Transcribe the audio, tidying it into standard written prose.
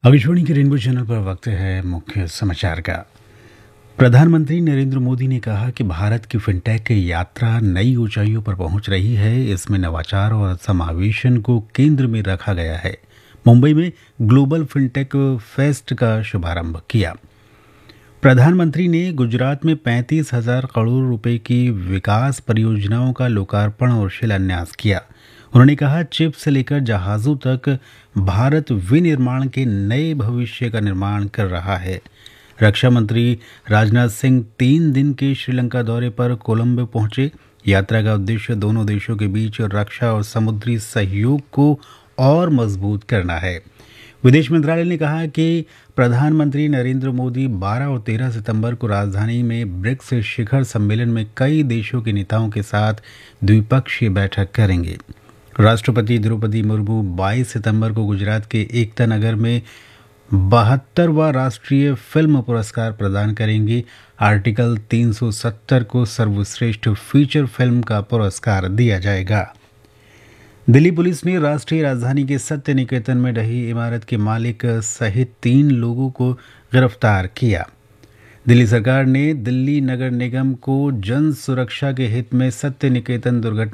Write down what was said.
आकाशवाणी के rainbow channel पर वक्त है मुख्य समाचार का। प्रधानमंत्री नरेंद्र मोदी ने कहा कि भारत की फिनटेक यात्रा नई ऊंचाइयों पर पहुंच रही है। इसमें नवाचार और समावेशन को केंद्र में रखा गया है। मुंबई में ग्लोबल फिनटेक फेस्ट का शुभारंभ किया। प्रधानमंत्री ने गुजरात में 35,000 करोड़ रुपए की विकास परियोजनाओं का लोकार्पण और शिलान्यास किया। उन्होंने कहा, चिप से लेकर जहाजों तक भारत विनिर्माण के नए भविष्य का निर्माण कर रहा है। रक्षा मंत्री राजनाथ सिंह 3 दिन के श्रीलंका दौरे पर कोलंबो पहुंचे। यात्रा का उद्देश्य दोनों देशों के बीच रक्षा और समुद्री सहयोग को और मजबूत करना है। विदेश मंत्रालय ने कहा कि प्रधानमंत्री नरेंद्र मोदी 12 और 13 सितंबर को राजधानी में ब्रिक्स शिखर सम्मेलन में कई देशों के नेताओं के साथ द्विपक्षीय बैठक करेंगे। राष्ट्रपति द्रौपदी मुर्मू 22 सितंबर को गुजरात के एकता नगर में 72वां राष्ट्रीय फिल्म पुरस्कार प्रदान करेंगे। आर्टिकल 370 को सर्वश्रेष्ठ फीचर फिल्म का पुरस्कार दिया जाएगा। दिल्ली पुलिस ने राष्ट्रीय राजधानी के सत्य निकेतन में ढही इमारत के मालिक सहित 3 लोगों को गिरफ्तार किया। दिल्ली सरकार ने दिल्ली नगर निगम को जन सुरक्षा के हित में सत्य निकेतन दुर्घटना